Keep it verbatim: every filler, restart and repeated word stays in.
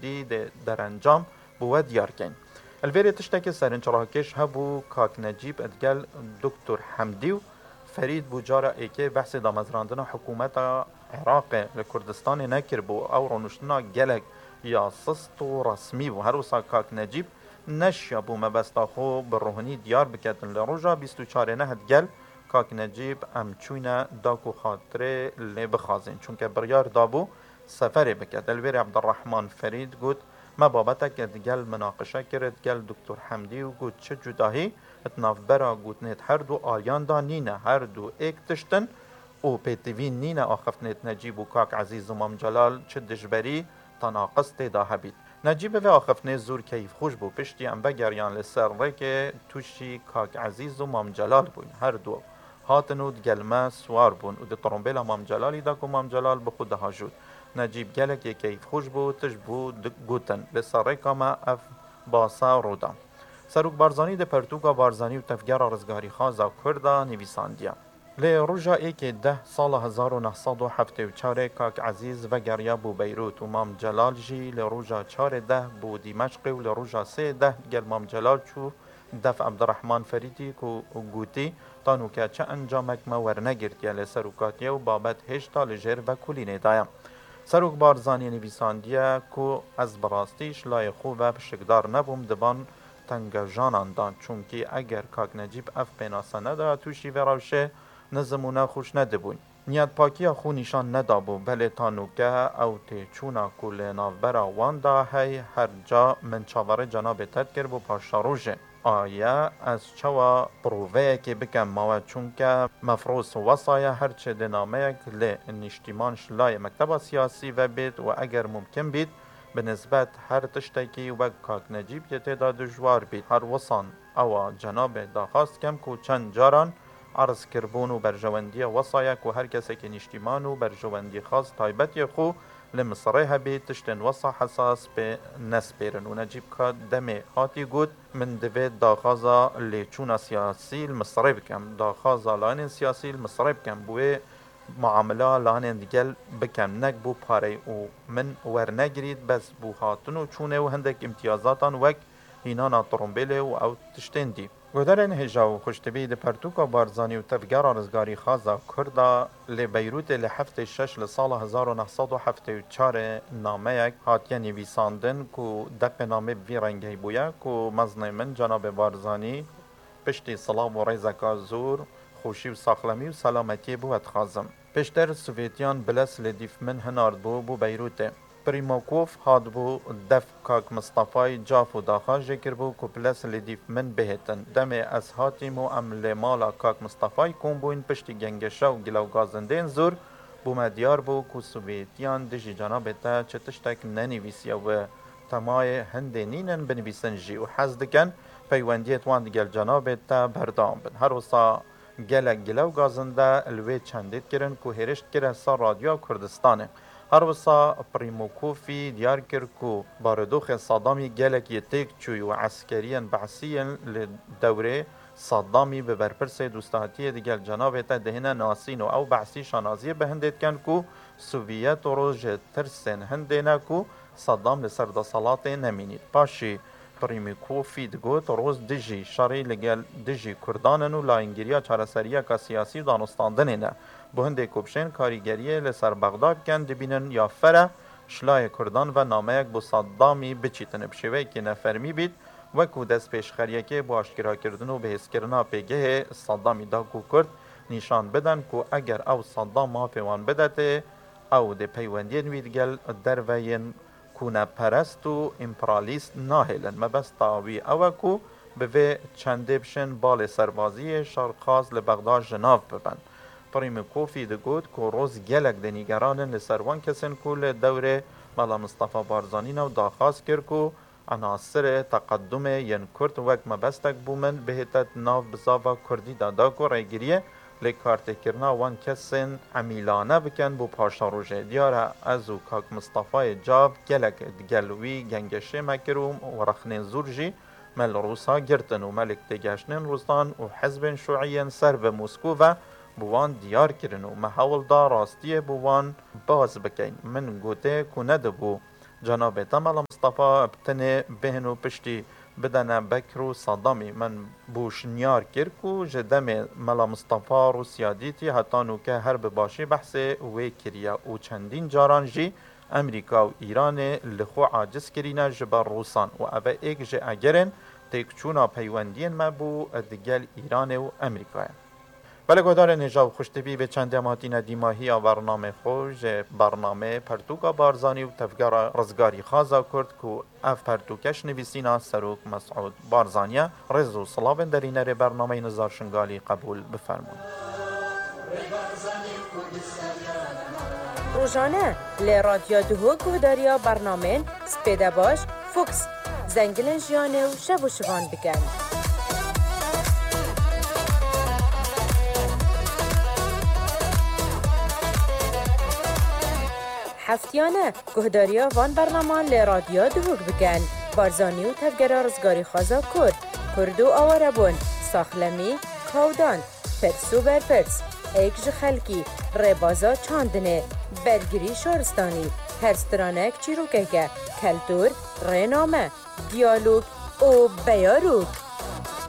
خودی در انجام بو دیار کن. الویری تشتکی سرنچراکش هبو کاک نجیب ادگل دکتر حمدیو فرید بوجارا ایکه بحث دامزراندن حکومت عراق لکردستان نکر بو او رونشتنا گلک یا سست و رسمی و هر وسا کاک نجیب نشیا بو مبستا خو بروحنی دیار بکتن لروجا بیست و چهار نهد گل کاک نجیب ام چوینا داکو خاطره لی بخازین چونکه بریار دابو سفر بکت. الویر عبدالرحمن فرید گوت ما بابتك ادگل مناقشه کرد گل دکتر حمدی و گوت چه جداهی اتناف برا گوت نت هر دو آریان دا نینه هر دو ایک تشتن و پیتوین نینه آخفتنت نجیب و کاک عزیز و مام جلال چه دجبری تناقص تیدا هبید. نجیب و آخفتنه زور کیف خوش بو پشتی ام بگریان لسر ریک توشی کاک عزیز و مام جلال بوین هر دو هاتنو دگلمه سوار بون و ده طرمبیل مام جلالی دا که مام جلال بخود ده هاجود. نجیب گلک کیف خوش بو تش بو گوتن لسر ریکا ما اف باسا رودا. سروک بارزانی ده پرتوکا بارزانی و تفگر رزگاری خوازا کردا نویساندیا. لی روژا ایک ده سال هزار و نهصد و هفتاد و چهار کاک عزیز و گریا بو بیروت و مام جلال جی لی روژا چهار ده بو دیمشق و لی روژا سه ده گل مام جلال چو دف عبدالرحمن فریدی کو گوتی تانو که چه انجامک ما ورنگرد یا لی سروکاتیه و بابت هشتا لجر و کلینه دایم. سروک بارزانی نویساندیه کو از براستیش لای خوب و پشکدار نبوم دبان تنگ جانان دان چونکی اگر کاک نجیب اف پیناسه ندا توشی وراوشه نزمونه خوش ندبون. نیت پاکی خو نشان ندابو بله تانوکه او تی چونا کل نافبرا واندا هی هر جا من چاوره جناب تدکر بو پاشاروژه. آیا از چوا پرووه که بکم ماوه چونکه مفروض وصایا هرچه دنامه لی نشتیمانش لای مکتب سیاسی و بید و اگر ممکن بید به نسبت هر تشتکی و کاک نجیب یه دا دجوار بید هر وصان او جناب داخواست کم که چند جاران عرض کربون و برجواندی وصایک و هر کسی که نشتیمان و برجواندی خاص تایبتی خو لمصره هبی تشتن وصا حساس به نسبیرن و نجیب که دمی هاتی گود من دوید داخازا لیچون سیاسی المصره بکم داخازا لانین سیاسی المصره بکم بوی معامله لانین دیگل بکم نک بو پاره و من ورنگرید بس بو هاتن و چونه و هندک امتیازاتان وک هینانا طرمبیله و او تشتن دی. گودرین هجاو خوشتبی ده پرتوکا بارزانی و تفگر رزگاری خازا کردا لی بیروت لی هفته شش لسال هزار و نهصد و هفتاد و چهار نامه یک هاتیه نویساندن که دق نامه بی رنگی بویا که مزنه من جناب بارزانی پشتی سلام و ریزکا زور خوشی و ساخلمی و سلامتی بود خازم. پشتر سوویتیان بلس لدیف من هنارد بو بو بیروته. پریموکوف هاد بو دف کاک مصطفی جاف و داخل جکر بو که پلس لدیف من بهتن دم از هاتیم و ام لمالا کاک مصطفی کن بوین پشتی گنگشه و گلو گازندین زور بو مدیار بو که سوویتیان دجی جناب تا چه تشتک ننویسی و تمای هنده نینن بنویسن جی و حز دکن پیوندیت وان گل جناب تا بردام بن هر وصا گلک گلو گازنده الوی چندید کرن که هرشت کرن سا رادیو کردستانه. هر وصا پریموکوفی دیار کرد که باردوخ صدامی گلک یتیک چوی و عسکریا بعثیا لدوره صدامی به برپرس دوستاتی دیگر جناب تا دهنه ناسین و او بعثی شانازیه به هندید کن که سوویت و روژ ترسن هندینه که صدام لسر دا صلات نمینید. پاشی پریموکوفی دگوت روز دجی شاری لگل دجی کردانن و لاینگیریا چارسریه که سیاسی دانستاندنینه بو هنده کوبشن کاریگریه لسر بغداد کن دبینن یا فره شلای کردان و نامه یک بو صدامی بچیتن بشوه که نفرمی بید و که دست پیشخریه که با اشکرا کردن و بهس کرنا پیگه صدامی دا کو کرد نشان بدن که اگر او صدام ما پیوان بدته او ده پیوندین ویدگل دروین کونه پرست و امپرالیست ناهلن مبستاوی او که به چنده بشن بال سربازی شرخاز لبغداد جناف ببن. پریموکوفی دگوت که روز گلک دنیگرانن لسروان کسن که دوره ملا مصطفى بارزانی نو داخواست کرد که عناصر تقدم ین کرد وک مبستک بومن بهتت ناو بزاوا کردی دادا که ریگریه لکارت کرنا وان کسن عمیلانه بکن بو پاشا روژه دیاره ازو کاک مصطفى جاو گلک دگلوی گنگشه مکروم و رخنین زور جی مل روسا گرتن و ملک دگشنن روستان و حزب شوعین سر به موسکو و بوان دیار کرن و محاول دا راستیه بوان باز بکن من گوته که ندبو جناب تمالا مصطفى بتنه بهنو پشتی بدن بکر و صدامی من بوشنیار کرکو جدم ملا مصطفى روسیا دیتی حتانو که هر بباشی بحث وی کریا و چندین جاران جی امریکا و ایران لخو عاجز کرینه جبر روسان و اوه ایک جه اگرن تکچونا پیوندین ما بو دگل ایران و امریکا. ولی گودار نجاو خوشتبی به چند ماتین دیماهی برنامه خوش برنامه پرتوکا بارزانی و تفگار رزگاری خازا کرد که اف پرتوکش نویسینا سروک مسعود بارزانیا رزو صلابن درینه ر برنامه نزار شنگالی قبول بفرمون. روزانه لی رادیو دهو گوداریا برنامه سپیده باش فوکس زنگلن جیانه و شب و شوان بکن. هفتیانه گهداریا وان برنامان لی رادیو دهوک بکن بارزانی و تفگرا رزگاری خوازا کرد کرد و آواربون ساخلمی کودان پرسو برپرس ایکج خلکی ربازا چاندنه برگری شارستانی هرسترانک چیروکه کلتور رنامه دیالوگ و بیاروک